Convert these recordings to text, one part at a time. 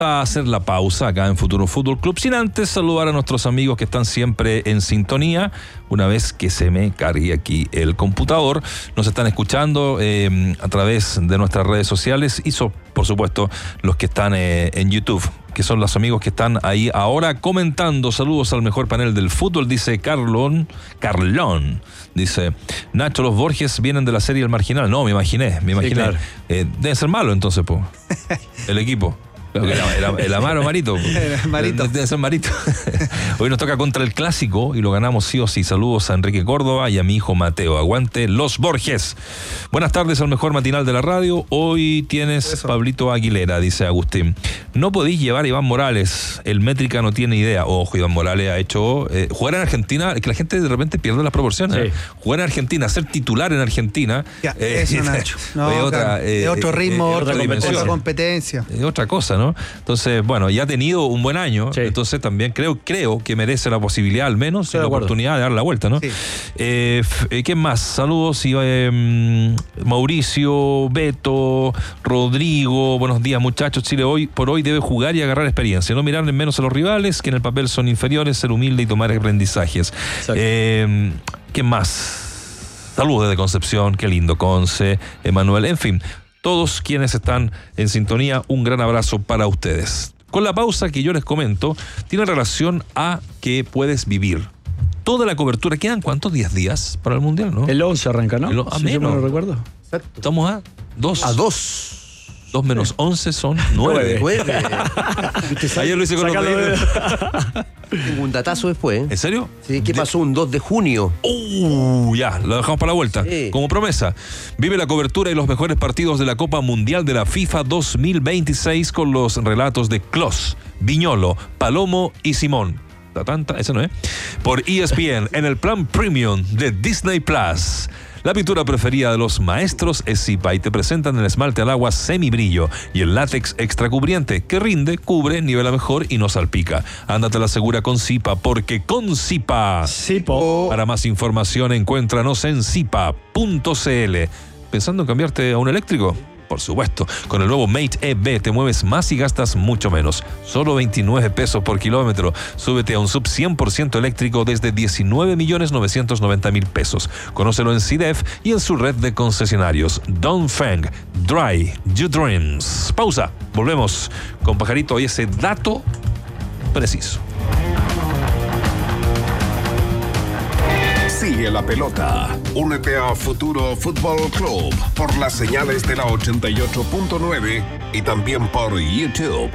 a hacer la pausa acá en Futuro Fútbol Club, sin antes saludar a nuestros amigos que están siempre en sintonía. Una vez que se me cargue aquí el computador, nos están escuchando a través de nuestras redes sociales y por supuesto los que están en YouTube, que son los amigos que están ahí ahora comentando. Saludos al mejor panel del fútbol, dice Carlón. Dice, Nacho, los Borges vienen de la serie El Marginal. No, me imaginé. Sí, claro. Deben ser malos entonces, po. El equipo. El Amaro Marito. Marito. Debe ser Marito. Hoy nos toca contra el Clásico y lo ganamos sí o sí. Saludos a Enrique Córdoba y a mi hijo Mateo. Aguante los Borges. Buenas tardes al mejor matinal de la radio. Hoy tienes eso. Pablito Aguilera, dice Agustín. No podéis llevar a Iván Morales. El Métrica no tiene idea. Ojo, Iván Morales ha hecho jugar en Argentina. Es que la gente de repente pierde las proporciones. Sí. Jugar en Argentina, ser titular en Argentina. Ya, eso, Nacho. No, otro ritmo, otra competencia. Es otra cosa, ¿no? Entonces, bueno, ya ha tenido un buen año, sí. Entonces también creo que merece la posibilidad, al menos, la oportunidad de dar la vuelta, ¿no? Sí. ¿Qué más? Saludos, Mauricio, Beto, Rodrigo, buenos días, muchachos. Chile por hoy debe jugar y agarrar experiencia, no mirar en menos a los rivales, que en el papel son inferiores, ser humilde y tomar aprendizajes. ¿Qué más? Saludos desde Concepción, qué lindo, Conce, Emanuel, en fin. Todos quienes están en sintonía, un gran abrazo para ustedes. Con la pausa que yo les comento, tiene relación a que puedes vivir toda la cobertura. ¿Quedan cuántos? 10 días para el Mundial, ¿no? El 11 arranca, ¿no? Sí, yo no lo recuerdo. Exacto. Estamos a 2. A 2. 2 menos 11 son 9. Ayer lo hice con los dedos. Tengo un datazo después. ¿En serio? Sí, ¿qué pasó un 2 de junio? Ya, lo dejamos para la vuelta. Sí. Como promesa, vive la cobertura y los mejores partidos de la Copa Mundial de la FIFA 2026 con los relatos de Klose, Viñolo, Palomo y Simón. Eso no es. Por ESPN en el plan premium de Disney Plus. La pintura preferida de los maestros es Zipa y te presentan el esmalte al agua semibrillo y el látex extra cubriente que rinde, cubre, nivela mejor y no salpica. Ándate la segura con Zipa, porque con Zipa. Para más información encuéntranos en zipa.cl. ¿Pensando en cambiarte a un eléctrico? Por supuesto, con el nuevo Mate EV te mueves más y gastas mucho menos. Solo 29 pesos por kilómetro. Súbete a un sub 100% eléctrico desde 19.990.000 pesos. Conócelo en CIDEF y en su red de concesionarios. Dongfeng, Dry Your Dreams. Pausa. Volvemos con Pajarito y ese dato preciso. Sigue la pelota. Únete a Futuro Fútbol Club por las señales de la 88.9 y también por YouTube.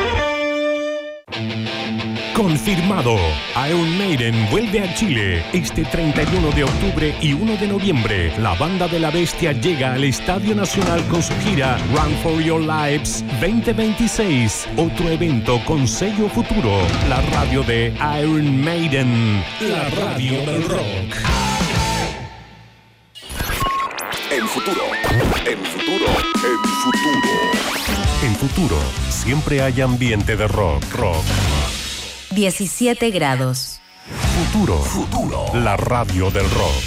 Confirmado. Iron Maiden vuelve a Chile este 31 de octubre y 1 de noviembre. La banda de la bestia llega al Estadio Nacional con su gira Run for Your Lives 2026. Otro evento con sello Futuro. La radio de Iron Maiden. La radio del rock. En Futuro. En Futuro. En Futuro. En Futuro siempre hay ambiente de rock. 17 grados. Futuro. La radio del rock.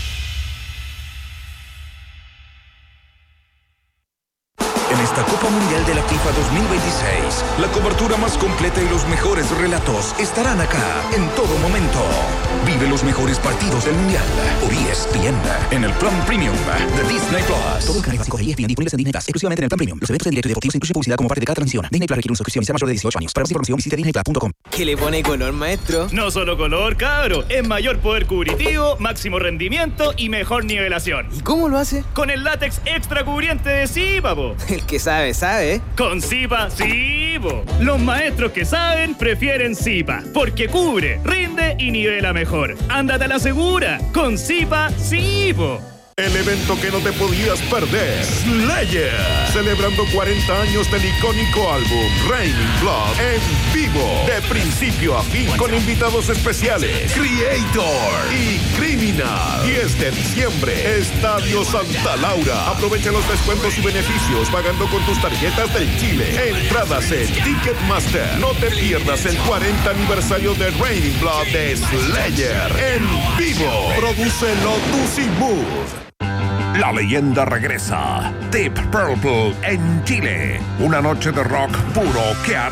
En esta Copa Mundial de la FIFA 2026, la cobertura más completa y los mejores relatos estarán acá en todo momento. Vive los mejores partidos del Mundial por ESPN en el plan premium de Disney Plus. Todos los canales básicos de ESPN disponibles en Disney Plus, exclusivamente en el plan premium. Los eventos en directo y deportivos incluyen publicidad como parte de cada transmisión. Disney Plus requiere una suscripción y sea mayor de 18 años. Para más información visite disneyplus.com. ¿Qué le pone color, maestro? No solo color, cabro. Es mayor poder cubritivo, máximo rendimiento y mejor nivelación. ¿Y cómo lo hace? Con el látex extra cubriente de Zipa, po. El que sabe, sabe. Con Zipa, sí, po. Los maestros que saben prefieren Zipa, porque cubre, rinde y nivela mejor. Ándate a la segura. Con Zipa, sí, po. El evento que no te podías perder, Slayer, celebrando 40 años del icónico álbum Raining Blood en vivo, de principio a fin, con invitados especiales, Creator y Criminal. 10 de diciembre, Estadio Santa Laura. Aprovecha los descuentos y beneficios pagando con tus tarjetas del Chile. Entradas en Ticketmaster. No te pierdas el 40 aniversario de Raining Blood de Slayer en vivo. Produce Lotus y Mood. La leyenda regresa. Deep Purple en Chile. Una noche de rock puro que hará